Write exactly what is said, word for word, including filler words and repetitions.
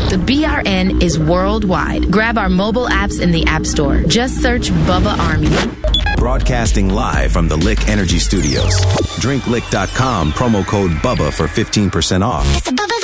The B R N is worldwide. Grab our mobile apps in the App Store. Just search Bubba Army. Broadcasting live from the Lick Energy Studios. drink lick dot com, promo code Bubba for fifteen percent off. It's a Bubba